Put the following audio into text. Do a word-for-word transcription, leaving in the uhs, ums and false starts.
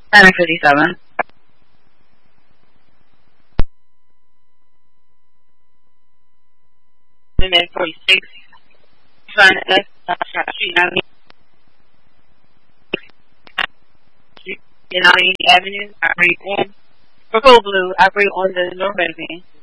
nine fifty-seven. And then forty-six. Find that street Avenue. United Avenue. I read on purple blue. I read on the north end.